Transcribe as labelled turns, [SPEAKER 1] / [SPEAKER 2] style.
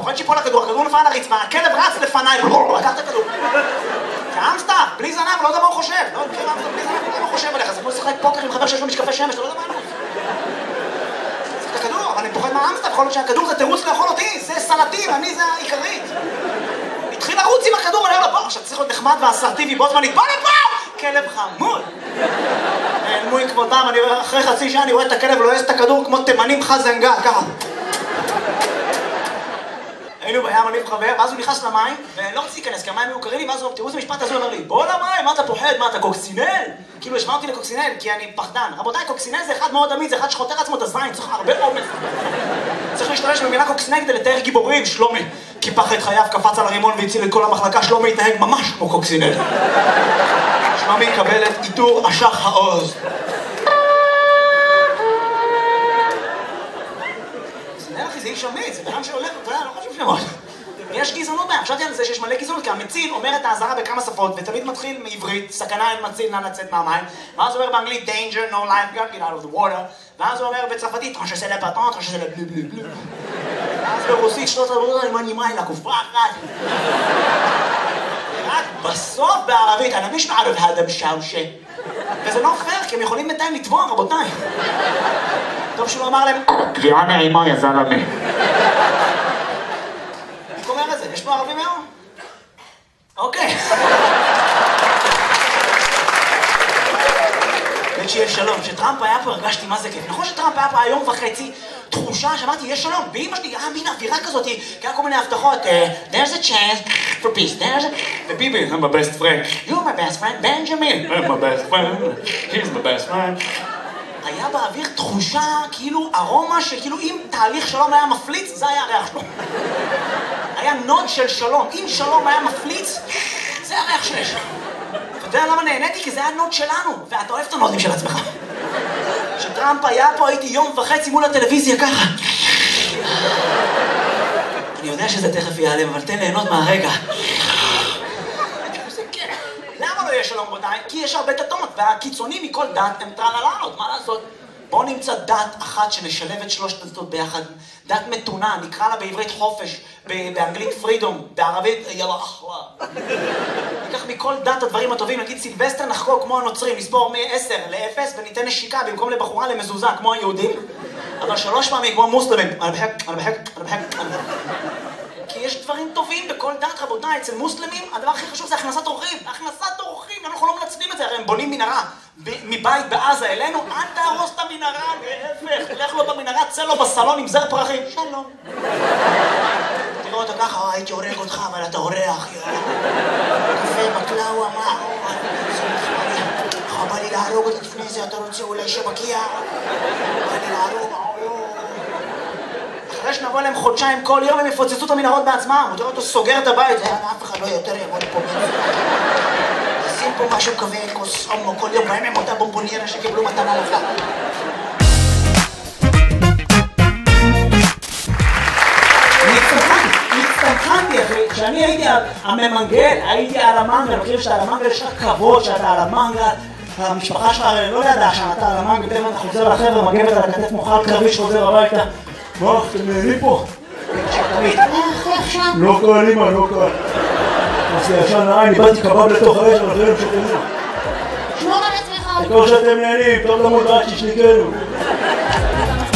[SPEAKER 1] פוחד שיפול הכדור, הכדור נפל על הרצפה, הכלב רץ לפניי, לקח את הכדור. זה אמסטר, בלי זנב, לא יודע מה הוא חושב. לא מכיר אמסטר, בלי זנב, לא יודע מה הוא חושב עליך. זה כמו לשחק פוקר עם חבר שיש לו משקפי שמש, אתה לא יודע מה הוא. צריך את הכדור, אבל אני פוחד מהאמסטר, יכול להיות שהכדור זה תירוץ לאכול אותי, זה סלטים, אני זה העיקרית. התחיל לרוץ עם הכדור, אני אומר לו, בוא, עכשיו צריך להיות נחמד ואסרטיבי, בו זמנית, בוא לפה! כלב חמוד. נעלמו עקבותם, אני אחרי חצי שעה אני רואה את הכלב לועס את הכדור כמו תימנים חזנגל, ככה. היינו בים, אני וחבר, ואז הוא נכנס למים, ולא רציתי להיכנס, כי המים היו קרים לי, ואז הוא, תראו איזה משפט הזה, הוא אומר לי, בוא למים, מה אתה פוחד, מה אתה קוקסינל? כאילו השמע אותי לקוקסינל, כי אני פחדן. רבותיי, קוקסינל זה אחד מאוד עמיד, זה אחד שחותר עצמו את הזין, צריך הרבה אומץ. צריך להשתמש במילה קוקסינל כדי לתאר גיבורים, שלומי. קיפח את חייו, קפץ על הרימון והציל את כל המחלקה, שלומי התנהג ממש כמו קוקסינל. שלומי יקבל את עיטור אשח העוז. זה איש אמיץ, זה בן שהולך, אתה יודע, לא חושב שמות. יש גזענות בהם, חשבתי על זה שיש מלא גזענות, כי המציל אומר את האזהרה בכמה שפות, ותמיד מתחיל מעברית, סכנה אין מציל, נא לצאת מהמים, ואז הוא אומר באנגלית, danger, no lifeguard, get out of the water, ואז הוא אומר בצרפתית, תרשסה לפטון, תרשסה לבלו בלו בלו. ואז ברוסית, שנות רבות, אני מנימה אל הקופרה אחת. רק בסוף בערבית, אני משמע עליו האדם שאושה. וזה לא פייר, כי הם יכולים בינתיים לתבוע, רבותיי. טוב שהוא אמר להם, קריאה נעימה, יא זלמה. אני אומר את זה, יש פה ערבים היום? אוקיי. באמת שיהיה שלום, כשטראמפ היה פה הרגשתי מה זה כיף. נכון שטראמפ היה פה היום וחצי, תחושה שאמרתי, יש שלום. ואמא שלי, מין אווירה כזאת, כי היה כל מיני הבטחות, there's a chance for peace, there's a... וביבי, I'm my best friend. You're my best friend, Benjamin. I'm my best friend, he's my best friend. היה באוויר תחושה, כאילו ארומה שכאילו אם תהליך שלום היה מפליץ, זה היה הריח שלו. היה נוד של שלום. אם שלום היה מפליץ, זה הריח שיש. אתה יודע למה נהניתי? כי זה היה נוד שלנו, ואתה אוהב את הנודים של עצמך. כשטראמפ היה פה, הייתי יום וחצי מול הטלוויזיה ככה. אני יודע שזה תכף ייעלם, אבל תן ליהנות מהרגע. למה לא יש שלום רבותיי? כי יש הרבה דתות, והקיצונים מכל דת הם טרללות, מה לעשות? בואו נמצא דת אחת שנשלב את שלושת הדתות ביחד. דת מתונה, נקרא לה בעברית חופש, באנגלית פרידום, בערבית יאללה אחווה. ניקח מכל דת הדברים הטובים, נגיד סילבסטר נחגוג כמו הנוצרים, נספור מ-10 ל-0 וניתן נשיקה במקום לבחורה למזוזה כמו היהודים, אבל 3 פעמים כמו מוסלמים. כי יש דברים טובים בכל דת, רבותיי. אצל מוסלמים הדבר הכי חשוב זה הכנסת אורחים. הכנסת אורחים, אנחנו לא מנצלים את זה, הרי הם בונים מנהרה מבית בעזה אלינו, אל תהרוס את המנהרה, להפך, לך לו במנהרה, צא לו בסלון עם זר פרחים, שלום. תראו אותו ככה, הייתי הורג אותך, אבל אתה אורח, קפה בקלאווה, מה? בא לי להרוג אותי לפני זה, אתה רוצה אולי שבקיע? בא לי להרוג, אחרי שנבוא להם חודשיים כל יום הם יפוצצו את המנהרות בעצמם. הוא תראה אותו סוגר את הבית, אף אחד לא יותר יעמוד פה. שים פה משהו כזה, כוס הומו כל יום, בהם הם אותה בומבוניירה שקיבלו מתנה לחג. הצטמחנתי אחי, כשאני הייתי הממנגל, הייתי על המנגל, מכיר שאתה על המנגל, יש לך כבוד שאתה על המנגל, המשפחה שלך לא ידעה שאתה על המנגל, בטח אתה חוזר לחבר'ה, מגבת על הכתף מוחל קרבי שחוזר הביתה. מה, אתם נהנים פה? לא קל, אמא, לא קל. אז ישן העין, איבדתי קבב לתוך האש, אבל אחרים שתהנו.
[SPEAKER 2] שמור על עצמך.
[SPEAKER 1] כמו שאתם נהנים, טוב למות רק ששניקנו.